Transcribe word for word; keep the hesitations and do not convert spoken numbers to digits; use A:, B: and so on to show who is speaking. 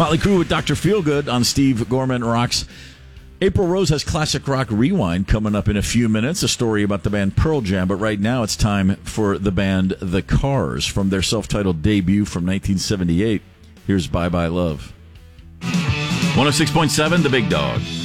A: Motley Crue with Doctor Feelgood on Steve Gorman Rocks. April Rose has Classic Rock Rewind coming up in a few minutes, a story about the band Pearl Jam. But right now it's time for the band The Cars from their self-titled debut from nineteen seventy-eight. Here's Bye Bye Love. one oh six point seven, The Big Dog.